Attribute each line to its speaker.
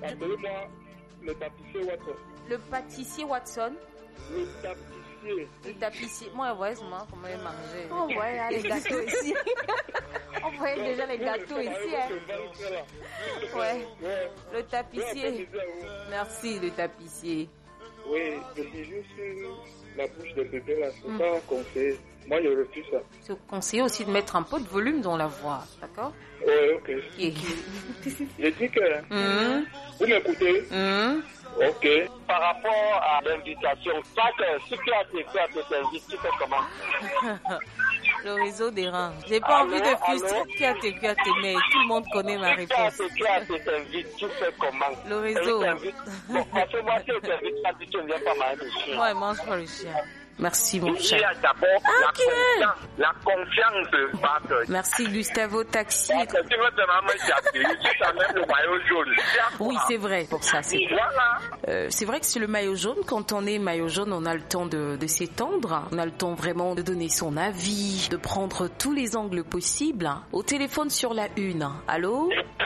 Speaker 1: Appelez-moi le pâtissier Watson.
Speaker 2: Le pâtissier Watson.
Speaker 1: Le tapissier.
Speaker 2: Le tapissier. Moi, heureusement, comment manger.
Speaker 3: On voit les gâteaux ici. On voit déjà les gâteaux ici.
Speaker 2: Ouais. Le tapissier. Merci, le tapissier.
Speaker 1: Oui, je suis juste la bouche de bébé là. C'est pas conseillé. Moi, je refuse ça.
Speaker 2: C'est conseillé aussi de mettre un peu de volume dans la voix. D'accord?
Speaker 1: Oui, ok.
Speaker 2: Yeah.
Speaker 1: Je dis que vous m'écoutez. Ok.
Speaker 4: Par rapport à l'invitation, si tu as t'invite, tu fais comment?
Speaker 2: Le réseau dérange. J'ai pas envie de frustrer qui a mais tout le monde connaît ma réponse.
Speaker 4: Tu as t'invite, tu fais comment?
Speaker 2: Le réseau.
Speaker 4: Parce que moi, si je t'invite, tu ne viens pas manger le chien.
Speaker 2: Moi, je mange pas le chien. Merci, mon
Speaker 4: Il y
Speaker 2: cher.
Speaker 4: a d'abord la confiance de battre.
Speaker 2: Merci, Gustavo Taxi.
Speaker 4: Tu veux te ramener, tu t'amènes le maillot jaune.
Speaker 2: Oui, c'est vrai pour ça. C'est
Speaker 4: Voilà.
Speaker 2: c'est vrai que c'est le maillot jaune. Quand on est maillot jaune, on a le temps de s'étendre. On a le temps vraiment de donner son avis, de prendre tous les angles possibles. Au téléphone sur la une. Allô?